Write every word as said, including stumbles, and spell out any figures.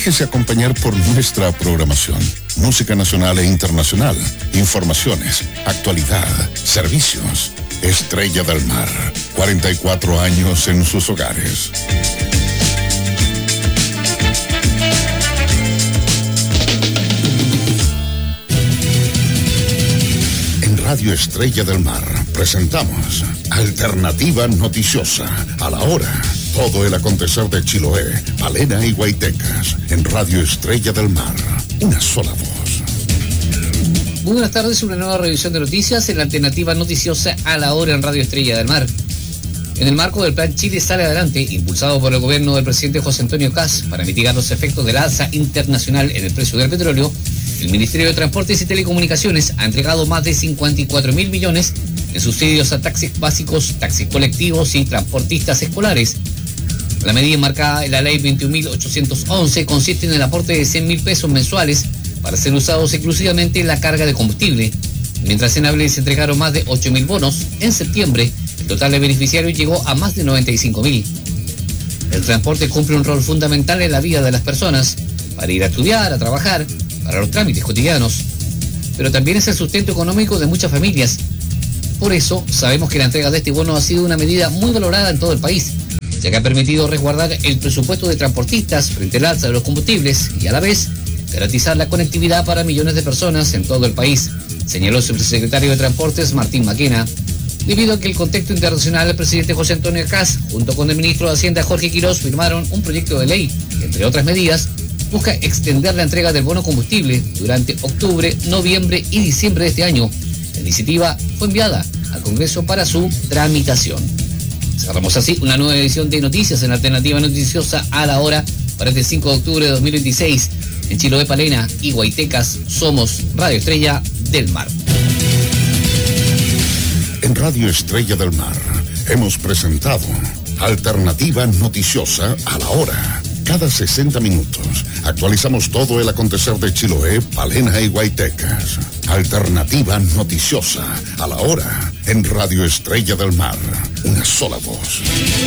Déjese acompañar por nuestra programación. Música nacional e internacional, informaciones, actualidad, servicios. Estrella del Mar, cuarenta y cuatro años en sus hogares. En Radio Estrella del Mar presentamos Alternativa Noticiosa, a la hora. Todo el acontecer de Chiloé, Palena y Guaitecas. En Radio Estrella del Mar, una sola voz. Muy buenas tardes, una nueva revisión de noticias en la Alternativa Noticiosa a la hora en Radio Estrella del Mar. En el marco del Plan Chile Sale Adelante, impulsado por el gobierno del presidente José Antonio Kast para mitigar los efectos del alza internacional en el precio del petróleo, el Ministerio de Transportes y Telecomunicaciones ha entregado más de cincuenta y cuatro mil millones en subsidios a taxis básicos, taxis colectivos y transportistas escolares. La medida enmarcada en la Ley veintiún mil ochocientos once consiste en el aporte de cien mil pesos mensuales para ser usados exclusivamente en la carga de combustible. Mientras en abril se entregaron más de ocho mil bonos, en septiembre el total de beneficiarios llegó a más de noventa y cinco mil. El transporte cumple un rol fundamental en la vida de las personas, para ir a estudiar, a trabajar, para los trámites cotidianos, pero también es el sustento económico de muchas familias. Por eso, sabemos que la entrega de este bono ha sido una medida muy valorada en todo el país, ya que ha permitido resguardar el presupuesto de transportistas frente al alza de los combustibles y a la vez garantizar la conectividad para millones de personas en todo el país, señaló el subsecretario de Transportes Martín Maquena. Debido a que el contexto internacional, el presidente José Antonio Kast, junto con el ministro de Hacienda Jorge Quiroz, firmaron un proyecto de ley que, entre otras medidas, busca extender la entrega del bono combustible durante octubre, noviembre y diciembre de este año. La iniciativa fue enviada al Congreso para su tramitación. Cerramos así una nueva edición de Noticias en Alternativa Noticiosa a la hora para este cinco de octubre de dos mil veintiséis. En Chiloé, Palena y Guaitecas somos Radio Estrella del Mar. En Radio Estrella del Mar hemos presentado Alternativa Noticiosa a la hora. Cada sesenta minutos actualizamos todo el acontecer de Chiloé, Palena y Guaitecas. Alternativa Noticiosa a la hora en Radio Estrella del Mar. Una sola voz.